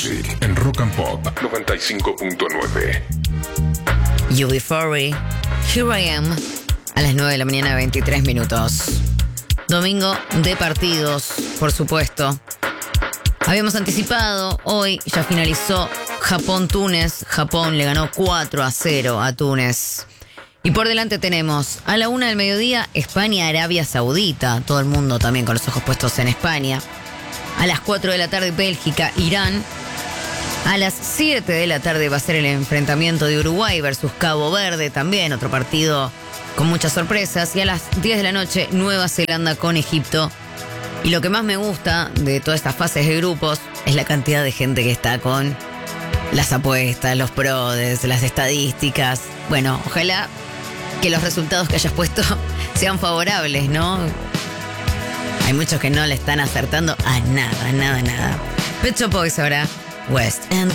En Rock and Pop 95.9. UB40, Here I Am, a las 9 de la mañana, 23 minutos. Domingo de partidos, por supuesto. Habíamos anticipado, hoy ya finalizó Japón-Túnez. Japón le ganó 4-0 a Túnez. Y por delante tenemos a la 1 del mediodía España-Arabia Saudita. Todo el mundo también con los ojos puestos en España. A las 4 de la tarde Bélgica-Irán. A las 7 de la tarde va a ser el enfrentamiento de Uruguay versus Cabo Verde. También otro partido con muchas sorpresas. Y a las 10 de la noche Nueva Zelanda con Egipto. Y lo que más me gusta de todas estas fases de grupos es la cantidad de gente que está con las apuestas, los prodes, las estadísticas. Bueno, ojalá que los resultados que hayas puesto sean favorables, ¿no? Hay muchos que no le están acertando a nada. Pet Shop Boys ahora, West End.